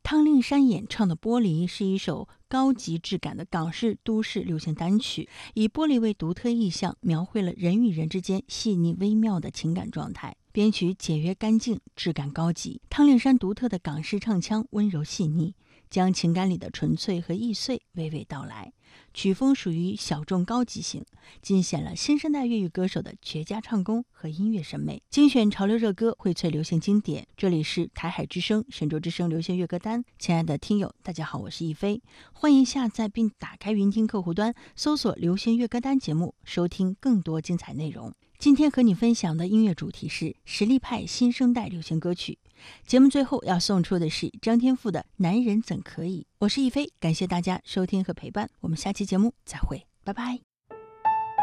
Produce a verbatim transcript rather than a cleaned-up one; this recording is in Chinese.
汤令山演唱的《玻璃》是一首高级质感的港式都市流行单曲，以玻璃为独特意象，描绘了人与人之间细腻微妙的情感状态。编曲简约干净，质感高级。汤令山独特的港式唱腔温柔细腻，将情感里的纯粹和易碎娓娓道来。曲风属于小众高级型，尽显了新生代粤语歌手的绝佳唱功和音乐审美。精选潮流热歌，荟萃流行经典。这里是台海之声神州之声流行乐歌单。亲爱的听友，大家好，我是亦菲，欢迎下载并打开云听客户端，搜索流行乐歌单节目，收听更多精彩内容。今天和你分享的音乐主题是实力派新生代流行歌曲。节目最后要送出的是张天赋的《男人怎可以》。我是亦菲，感谢大家收听和陪伴，我们下期节目再会，拜拜。